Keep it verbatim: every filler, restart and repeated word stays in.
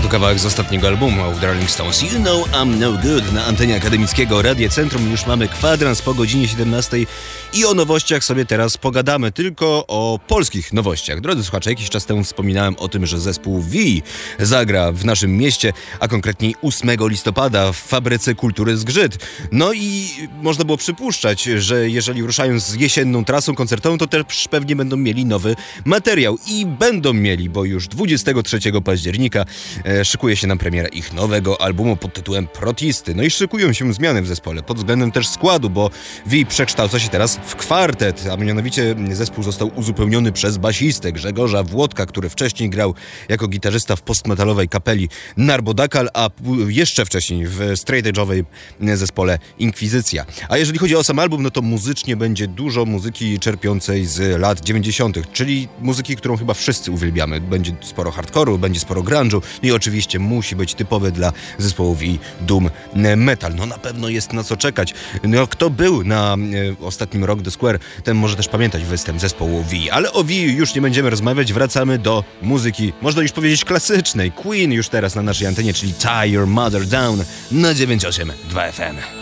A to kawałek z ostatniego albumu of Rolling Stones. You know I'm no good. Na antenie akademickiego Radia Centrum już mamy kwadrans po godzinie siedemnastej i o nowościach sobie teraz pogadamy. Tylko o polskich nowościach. Drodzy słuchacze, jakiś czas temu wspominałem o tym, że zespół V zagra w naszym mieście, a konkretniej ósmego listopada w Fabryce Kultury Zgrzyt. No i można było przypuszczać, że jeżeli ruszają z jesienną trasą koncertową, to też pewnie będą mieli nowy materiał. I będą mieli, bo już dwudziestego trzeciego października e, szykuje się nam premiera ich nowego albumu pod tytułem Protisty. No i szykują się zmiany w zespole, pod względem też składu, bo V przekształca się teraz w kwartet, a mianowicie zespół został uzupełniony przez basistę Grzegorza Włodka, który wcześniej grał jako gitarzysta w postmetalowej kapeli Narbodakal, a jeszcze wcześniej w straight edge'owej zespole Inkwizycja. A jeżeli chodzi o sam album, no to muzycznie będzie dużo muzyki czerpiącej z lat dziewięćdziesiątych, czyli muzyki, którą chyba wszyscy uwielbiamy. Będzie sporo hardcore'u, będzie sporo grunge'u i oczywiście musi być typowy dla zespołu V doom metal. No na pewno jest na co czekać. No kto był na e, ostatnim Rock the Square, ten może też pamiętać występ zespołu V. Ale o V już nie będziemy rozmawiać, wracamy do muzyki, można już powiedzieć klasycznej. Queen już teraz na naszej antenie, czyli Tie Your Mother Down na dziewięćdziesiąt osiem dwa F M.